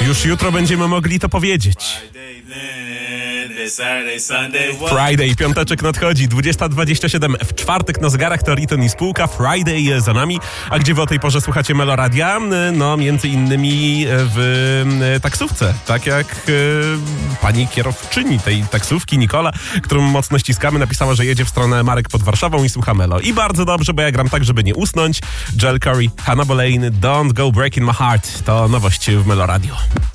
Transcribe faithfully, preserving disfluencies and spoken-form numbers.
Już jutro będziemy mogli to powiedzieć. Friday, piąteczek nadchodzi, dwudziesta dwadzieścia siedem. W czwartek na zegarach to Riton i spółka. Friday za nami. A gdzie wy o tej porze słuchacie Meloradia? No, między innymi w taksówce. Tak jak pani kierowczyni tej taksówki, Nikola, którą mocno ściskamy, napisała, że jedzie w stronę Marek pod Warszawą i słucha Melo. I bardzo dobrze, bo ja gram tak, żeby nie usnąć. Joel Corey, Hannah Boleyn, Don't Go Breaking My Heart. To nowość w Meloradio.